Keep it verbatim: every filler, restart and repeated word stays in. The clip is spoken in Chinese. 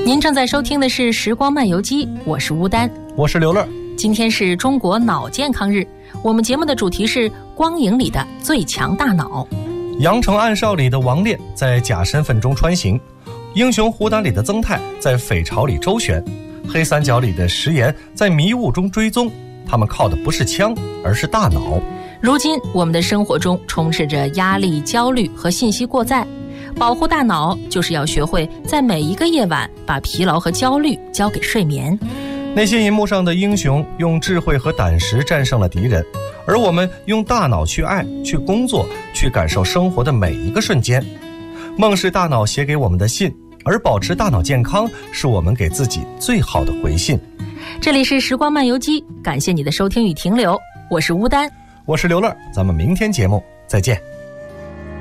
您正在收听的是时光漫游记，我是乌丹， 我是刘乐。 今天是中国脑健康日，我们节目的主题是光影里的最强大脑。 阳城暗哨里的王烈在假身份中穿行，英雄虎胆里的曾泰在匪巢里周旋，黑三角里的石岩在迷雾中追踪，他们靠的不是枪，而是大脑。 如今我们的生活中充斥着压力、焦虑和信息过载，保护大脑就是要学会在每一个夜晚把疲劳和焦虑交给睡眠。 那些银幕上的英雄用智慧和胆识战胜了敌人，而我们用大脑去爱、去工作、去感受生活的每一个瞬间。梦是大脑写给我们的信，而保持大脑健康是我们给自己最好的回信。 这里是时光漫游记，感谢你的收听与停留，我是乌丹， 我是刘乐，咱们明天节目再见。